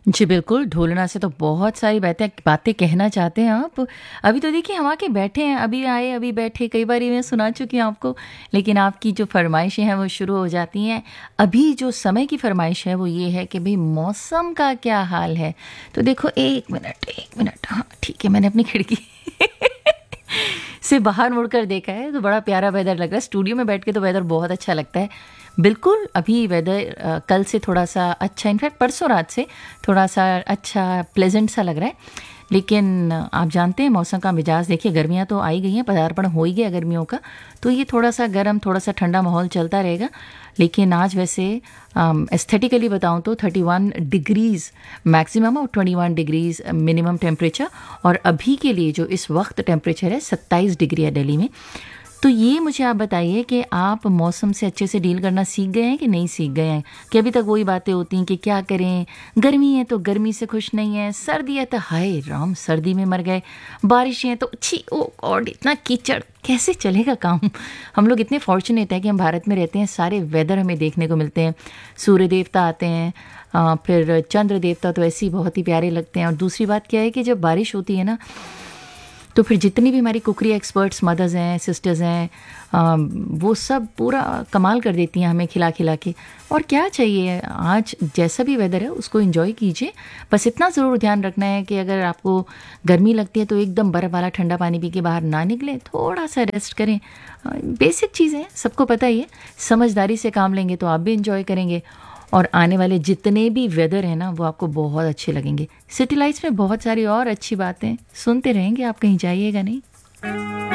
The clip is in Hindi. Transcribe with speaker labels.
Speaker 1: जी बिल्कुल, ढूलना से तो बहुत सारी बातें बातें कहना चाहते हैं आप। अभी तो देखिए हम आके बैठे हैं, अभी आए, अभी बैठे, कई बारी मैं सुना चुकी हूँ आपको, लेकिन आपकी जो फ़रमाइशें हैं वो शुरू हो जाती हैं। अभी जो समय की फ़रमाइश है वो ये है कि भई मौसम का क्या हाल है? तो देखो 1 मिनट, हाँ, ठीक है, मैंने अपनी खिड़की से बाहर मुड़कर देखा है तो बड़ा प्यारा वेदर लग रहा है। स्टूडियो में बैठ के तो वेदर बहुत अच्छा लगता है। बिल्कुल, अभी वेदर कल से थोड़ा-सा अच्छा, इनफैक्ट परसों रात से थोड़ा-सा अच्छा प्लेज़ेंट सा लग रहा है। लेकिन आप जानते हैं मौसम का मिजाज, देखिए गर्मियाँ तो आ ही गई हैं, पदार्पण हो ही गया गर्मियों का, तो ये थोड़ा-सा गर्म, थोड़ा-सा ठंडा माहौल चलता रहेगा। लेकिन आज वैसे एस्थेटिकली बताऊँ तो 31 डिग्रीज़ मैक्सिमम और 21 डिग्रीज़ मिनिमम टेम्परेचर, और अभी के लिए जो इस वक्त टेम्परेचर है 27 डिग्री है दिल्ली में। तो ये मुझे आप बताइए कि आप मौसम से अच्छे से डील करना सीख गए हैं कि नहीं सीख गए हैं? कि अभी तक वही बातें होती हैं कि क्या करें, गर्मी है तो गर्मी से खुश नहीं है, सर्दी है तो हाय राम सर्दी में मर गए, बारिशें हैं तो छी ओ गॉड इतना कीचड़, कैसे चलेगा काम? हम लोग इतने फॉर्चुनेट हैं कि हम भारत में रहते हैं, सारे वेदर हमें देखने को मिलते हैं। सूर्य देवता आते हैं, फिर चंद्र देवता तो ऐसे ही बहुत ही प्यारे लगते हैं, और दूसरी बात क्या है कि जब बारिश होती है ना, तो फिर जितनी भी हमारी कुकरी एक्सपर्ट्स मदर्स हैं, सिस्टर्स हैं, वो सब पूरा कमाल कर देती हैं हमें खिला खिला के। और क्या चाहिए, आज जैसा भी वेदर है उसको एंजॉय कीजिए। बस इतना ज़रूर ध्यान रखना है कि अगर आपको गर्मी लगती है तो एकदम बर्फ़ वाला ठंडा पानी पी के बाहर ना निकलें, थोड़ा सा रेस्ट करें। बेसिक चीज़ें हैं, सबको पता ही है। समझदारी से काम लेंगे तो आप भी एंजॉय करेंगे, और आने वाले जितने भी वेदर हैं ना वो आपको बहुत अच्छे लगेंगे। सिटी लाइट्स में बहुत सारी और अच्छी बातें सुनते रहेंगे आप, कहीं जाइएगा नहीं।